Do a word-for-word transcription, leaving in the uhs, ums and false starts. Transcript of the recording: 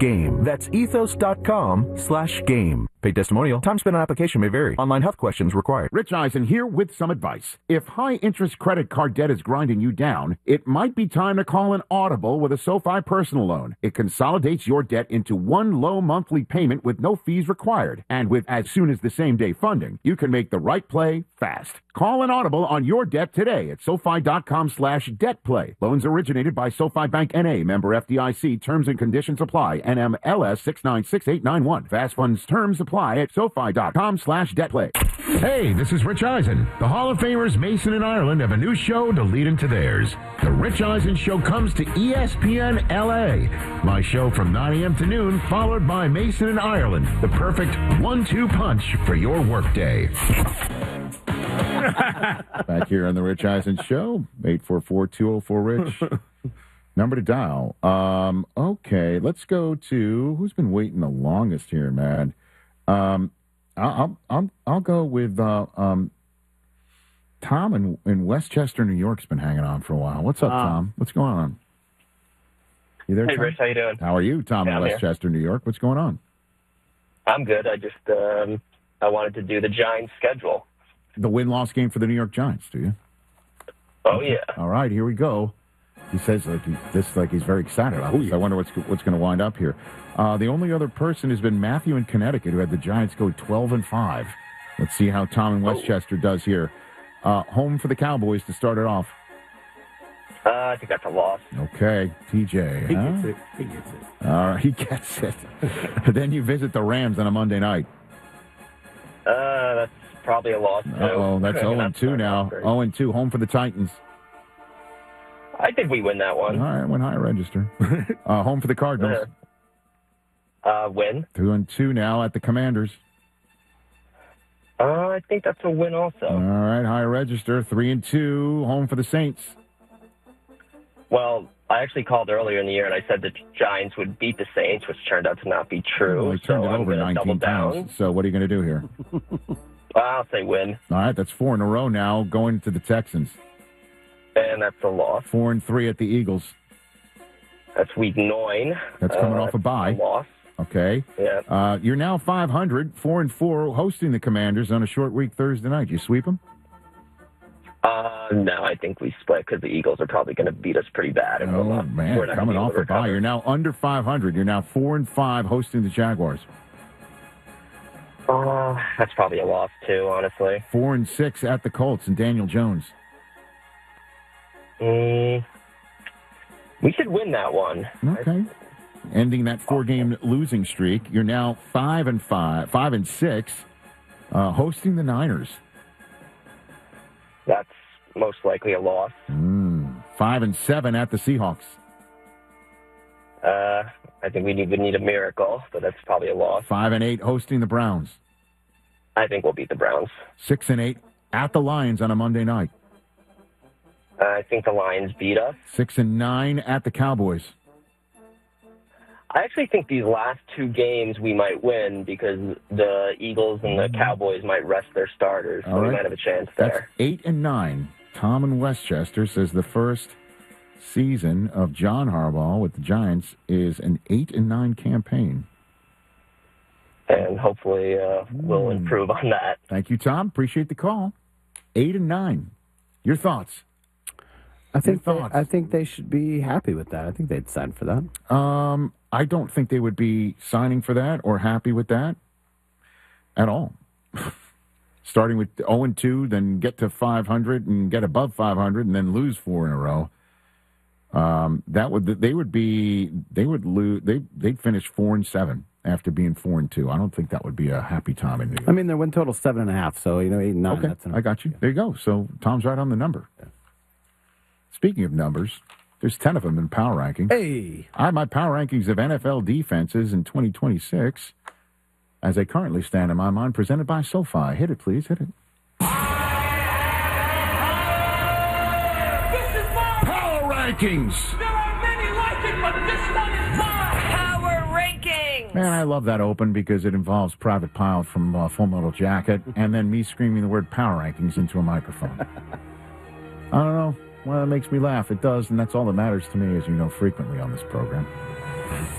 game. That's ethos.com slash game. Paid testimonial. Time spent on application may vary. Online health questions required. Rich Eisen here with some advice. If high-interest credit card debt is grinding you down, it might be time to call an Audible with a SoFi personal loan. It consolidates your debt into one low monthly payment with no fees required. And with as soon as the same-day funding, you can make the right play fast. Call an Audible on your debt today at SoFi.com slash debt play. Loans originated by SoFi Bank N A, member F D I C. Terms and conditions apply. N M L S six nine six eight nine one. Fast funds terms apply at SoFi.com slash debt play. Hey, this is Rich Eisen. The Hall of Famers Mason and Ireland have a new show to lead into theirs. The Rich Eisen Show comes to E S P N L A. My show from nine a.m. to noon, followed by Mason and Ireland. The perfect one two punch for your workday. Back here on the Rich Eisen Show, eight four four, two oh four, Rich. Number to dial. Um, okay, let's go to, who's been waiting the longest here, man? Um, I'll, I'll, I'll go with uh, um, Tom in, in Westchester, New York, has been hanging on for a while. What's up, uh, Tom? What's going on? You there, Hey, Tom? Rich, how you doing? How are you, Tom yeah, in Westchester, New York? What's going on? I'm good. I just, um, I wanted to do the Giants schedule. The win-loss game for the New York Giants, do you? Oh, okay. yeah. All right, here we go. He says like he, this like he's very excited about this. I wonder what's what's going to wind up here. Uh, the only other person has been Matthew in Connecticut, who had the Giants go twelve and five. Let's see how Tom in Westchester does here. Uh, home for the Cowboys to start it off. Uh, I think that's a loss. Okay, T J. He huh? gets it. He gets it. All right, he gets it. Then you visit the Rams on a Monday night. Uh, that's probably a loss, too. Oh, that's oh and two now. oh and two, home for the Titans. I think we win that one. All right, went high register. uh, home for the Cardinals. Uh, win. Two and two now at the Commanders. Uh, I think that's a win also. All right, high register. Three and two, home for the Saints. Well, I actually called earlier in the year and I said the Giants would beat the Saints, which turned out to not be true. Well, they turned so it over nineteen times. So what are you going to do here? I'll say win. All right, that's four in a row now, going to the Texans. And that's a loss. Four and three at the Eagles. That's week nine. That's coming uh, off a bye. A loss. Okay. Yeah. Uh, you're now five hundred, four and four, hosting the Commanders on a short week Thursday night. You sweep them? Uh, no, I think we split because the Eagles are probably going to beat us pretty bad. And Oh, we're not, man, we're not coming gonna off be able a to bye. recover. You're now under five hundred. You're now four and five, hosting the Jaguars. Uh, that's probably a loss, too, honestly. Four and six at the Colts and Daniel Jones. Mm, we should win that one. Okay. Ending that four-game losing streak, you're now five and five, five and six, uh, hosting the Niners. That's most likely a loss. Mm, five and seven at the Seahawks. Uh, I think we need, we need a miracle, but that's probably a loss. Five and eight hosting the Browns. I think we'll beat the Browns. Six and eight at the Lions on a Monday night. Uh, I think the Lions beat us. Six and nine at the Cowboys. I actually think these last two games we might win because the Eagles and the Cowboys might rest their starters, so All we right. might have a chance That's there. eight and nine. Tom in Westchester says the first season of John Harbaugh with the Giants is an eight and nine campaign. And hopefully uh, we'll improve on that. Thank you, Tom. Appreciate the call. Eight and nine. Your thoughts? I think Your they, thoughts? I think they should be happy with that. I think they'd sign for that. Um, I don't think they would be signing for that or happy with that at all. Starting with oh and two, then get to five hundred and get above five hundred, and then lose four in a row. Um, that would they would be they would lose they they'd finish four and seven after being four and two. I don't think that would be a happy time in New York. I mean, their win total seven and a half, so you know eight and nine. Okay, That's enough. I got you. There you go. So Tom's right on the number. Yeah. Speaking of numbers, there's ten of them in power ranking. Hey, I have my power rankings of N F L defenses in twenty twenty-six, as they currently stand in my mind, presented by SoFi. Hit it, please. Hit it. Power rankings. There are many like it, but this one is mine. Power rankings. Man, I love that open because it involves Private Pile from uh, Full Metal Jacket and then me screaming the word power rankings into a microphone. I don't know. Well, it makes me laugh. It does, and that's all that matters to me, as you know frequently on this program.